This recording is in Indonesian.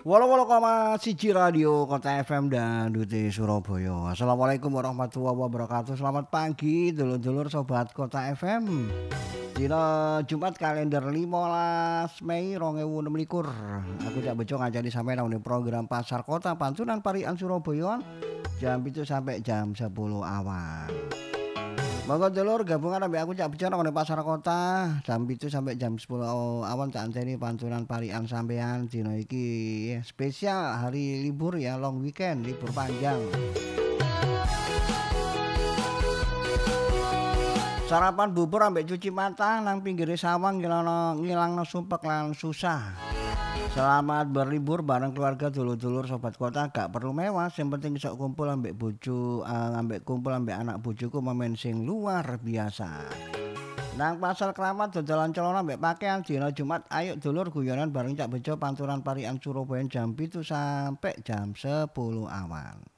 88,1 Radio Kota FM dan Duti Surabaya. Assalamualaikum warahmatullahi wabarakatuh. Selamat pagi dulur-dulur sobat Kota FM. Dina Jumat kalender 15 Mei 2026. Aku jak bejo ngajari sampeyan nang program Pasar Kota Pantunan Parian Surabaya jam 7 sampai jam 10 awan. Monggo dulur gabungan ambek aku cak bicara nang pasar kota jam 7 sampai jam 10 awan tak anteni pantunan parian sampean dina iki spesial hari libur ya, long weekend, libur panjang. Sarapan bubur ambek cuci mata nang pinggir sawang ngilangno sumpek lan susah. Selamat berlibur bareng keluarga dulur-dulur sobat kota, gak perlu mewah, yang penting iso kumpul ambek bojo, kumpul ambek anak bojoku momen sing luar biasa. Nang pasar Kramat dodolan celana ambek pakaian dina Jumat, ayo dulur guyonan bareng Cak Bejo panturan parian Surabaya jam 7 sampai jam 10 awan.